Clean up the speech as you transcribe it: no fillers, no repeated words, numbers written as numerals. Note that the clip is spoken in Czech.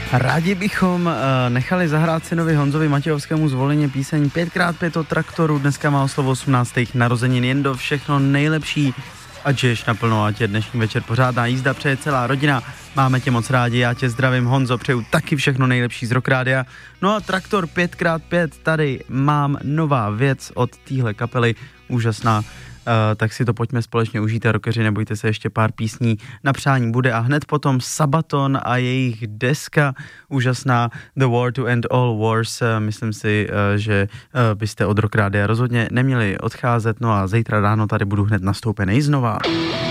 Rádi bychom nechali zahrát synovi Honzovi Matějovskému z Volyně píseň 5x5 od Traktoru. Dneska má oslovu 18. narozenin. Jendo, všechno nejlepší, ať žiješ naplno, ať je dnešní večer pořádná jízda, přeje celá rodina. Máme tě moc rádi, já tě zdravím, Honzo, přeju taky všechno nejlepší z Rock Rádia. No a Traktor 5x5, tady mám nová věc od téhle kapely, úžasná. Tak si to pojďme společně užít a rockeři, nebojte se, ještě pár písní na přání bude a hned potom Sabaton a jejich deska úžasná The War to End All Wars. Myslím si, že byste od Rock Rádia rozhodně neměli odcházet, no a zítra ráno tady budu hned nastoupený znova.